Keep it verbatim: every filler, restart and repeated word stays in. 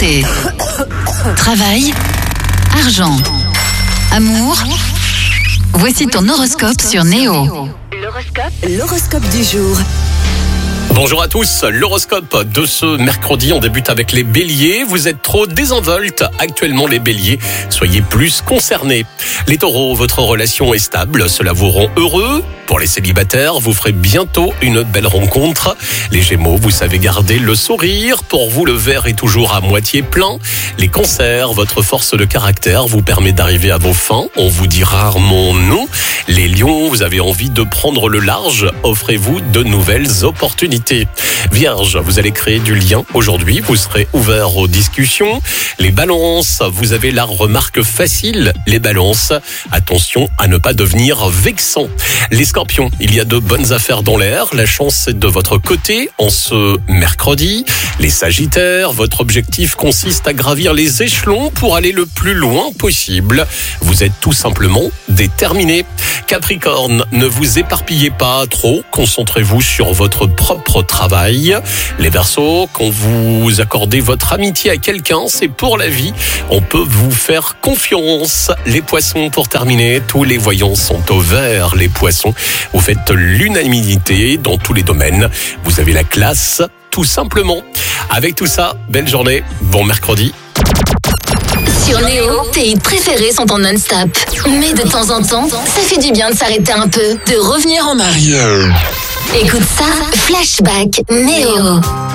Santé, travail, argent, amour. Voici ton horoscope sur Néo. L'horoscope, l'horoscope du jour. Bonjour à tous, l'horoscope de ce mercredi, on débute avec les béliers. Vous êtes trop désinvoltes actuellement les béliers, soyez plus concernés. Les taureaux, votre relation est stable, cela vous rend heureux. Pour les célibataires, vous ferez bientôt une belle rencontre. Les gémeaux, vous savez garder le sourire. Pour vous, le verre est toujours à moitié plein. Les cancers, votre force de caractère vous permet d'arriver à vos fins. On vous dit rarement non. Les lions, vous avez envie de prendre le large. Offrez-vous de nouvelles opportunités. Vierge, vous allez créer du lien aujourd'hui. Vous serez ouvert aux discussions. Les balances, vous avez la remarque facile. Les balances, attention à ne pas devenir vexant. Les Scorpions, il y a de bonnes affaires dans l'air, la chance est de votre côté en ce mercredi. Les Sagittaires, votre objectif consiste à gravir les échelons pour aller le plus loin possible. Vous êtes tout simplement déterminés. Capricorne, ne vous éparpillez pas trop, concentrez-vous sur votre propre travail. Les Verseaux, quand vous accordez votre amitié à quelqu'un, c'est pour la vie, on peut vous faire confiance. Les Poissons, pour terminer, tous les voyants sont au vert, les Poissons. Vous faites l'unanimité dans tous les domaines. Vous avez la classe, tout simplement. Avec tout ça, belle journée, bon mercredi. Sur Néo, tes hits préférés sont en non-stop. Mais de temps en temps, ça fait du bien de s'arrêter un peu, de revenir en arrière. Écoute ça, Flashback Néo.